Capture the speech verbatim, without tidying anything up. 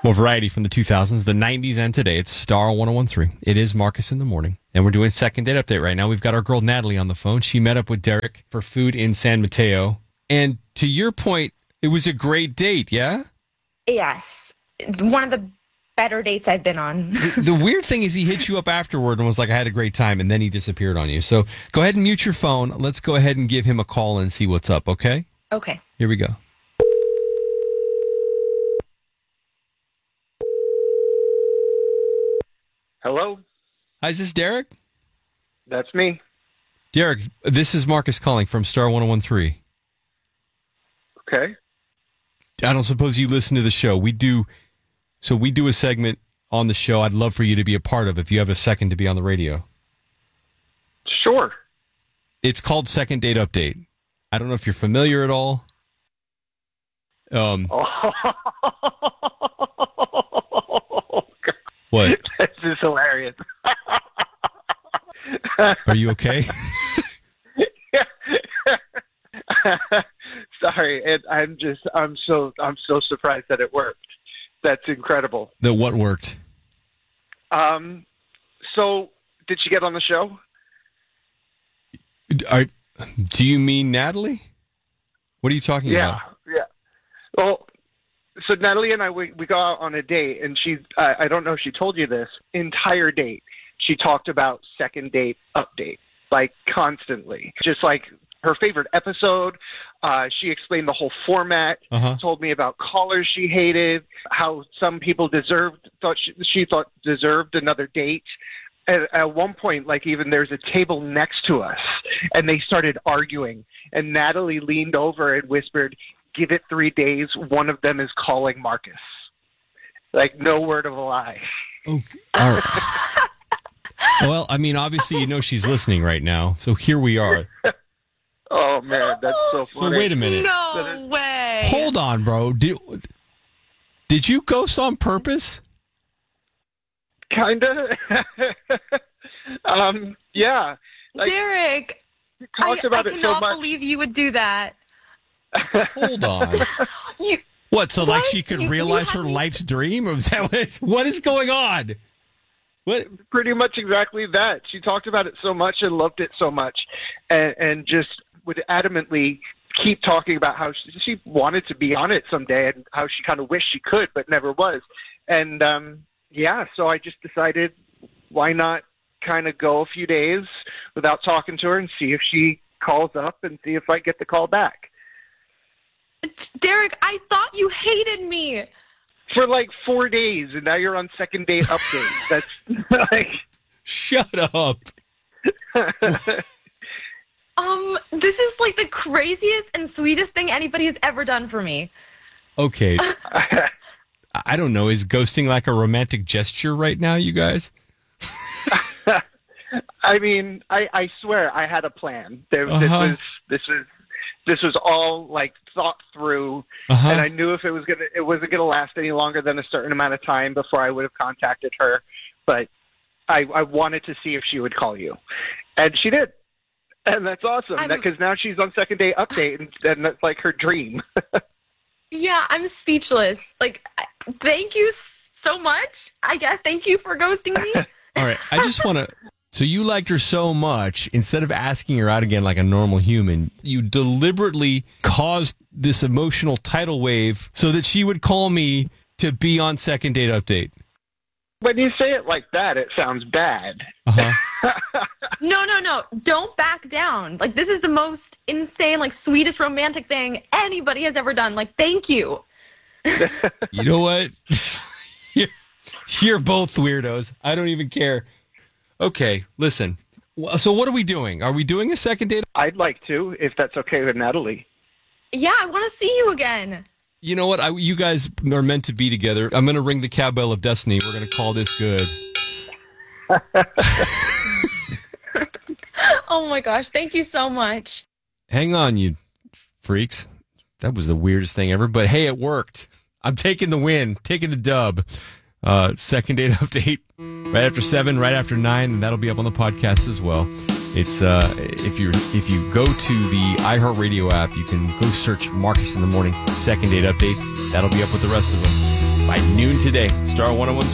More variety from the two thousands, the nineties, and today. It's Star one oh one three. It is Marcus in the Morning, and we're doing second date update right now. We've got our girl Natalie on the phone. She met up with Derek for food in San Mateo. And to your point, it was a great date, yeah? Yes. One of the better dates I've been on. the, the weird thing is he hit you up afterward and was like, I had a great time, and then he disappeared on you. So go ahead and mute your phone. Let's go ahead and give him a call and see what's up, okay? Okay. Here we go. Hello? Hi, is this Derek? That's me. Derek, this is Marcus calling from Star one oh one three. Okay. I don't suppose you listen to the show. We do, so we do a segment on the show I'd love for you to be a part of if you have a second to be on the radio. Sure. It's called Second Date Update. I don't know if you're familiar at all. Um. What? This is hilarious. Are you okay? Sorry, it, I'm just I'm so I'm so surprised that it worked. That's incredible. That what worked? Um. So, did she get on the show? Are, do you mean Natalie? What are you talking yeah, about? Yeah. Well, so Natalie and I, we, we go out on a date, and she, uh, I don't know if she told you this, entire date, she talked about second date update, like constantly. Just like her favorite episode. Uh, she explained the whole format, uh-huh. told me about callers she hated, how some people deserved, thought she, she thought deserved another date. At, at one point, like even there's a table next to us, and they started arguing, and Natalie leaned over and whispered, give it three days, one of them is calling Marcus. Like, no word of a lie. Okay. All right. Well, I mean, obviously, you know she's listening right now, so here we are. Oh, man, that's so funny. So wait a minute. No is- way. Hold on, bro. Did, did you ghost on purpose? Kinda. um, yeah. Like, Derek, talked I, about I it so cannot much. believe you would do that. Hold on. You, What, so like What? she could You- you realize her haven't- life's dream? Or is that what, what is going on? What? Pretty much exactly that. She talked about it so much and loved it so much, and, and just would adamantly keep talking about how she, she wanted to be on it someday and how she kind of wished she could but never was. And um, yeah, so I just decided, why not kind of go a few days without talking to her and see if she calls up and see if I get the call back. Derek, I thought you hated me. For like four days, and now you're on second date update. That's like... Shut up. Um, this is like the craziest and sweetest thing anybody has ever done for me. Okay. I don't know. Is ghosting like a romantic gesture right now, you guys? I mean, I, I swear I had a plan. There, Uh-huh. This was this was this was all like thought through, Uh-huh. and I knew if it was gonna it wasn't gonna last any longer than a certain amount of time before I would have contacted her. But I, I wanted to see if she would call you, and she did, and that's awesome. I'm- Because now she's on second date update, and, and that's like her dream. Yeah, I'm speechless. Like, I- thank you so much. I guess thank you for ghosting me. All right. I just want to. So you liked her so much, instead of asking her out again like a normal human, you deliberately caused this emotional tidal wave so that she would call me to be on second date update. When you say it like that, it sounds bad. Uh-huh. No, no, no. Don't back down. Like, this is the most insane, like, sweetest romantic thing anybody has ever done. Like, thank you. You know what? you're, you're both weirdos. I don't even care. Okay, listen. So what are we doing? Are we doing a second date? I'd like to, if that's okay with Natalie. Yeah, I want to see you again. You know what? I, you guys are meant to be together. I'm going to ring the cowbell of destiny. We're going to call this good. Oh, my gosh. Thank you so much. Hang on, you freaks. That was the weirdest thing ever. But hey, it worked. I'm taking the win, taking the dub. Uh, second date update right after seven, right after nine, and that'll be up on the podcast as well. It's uh, if you if you go to the iHeartRadio app, you can go search Marcus in the Morning second date update. That'll be up with the rest of them. by noon today. Star one oh one.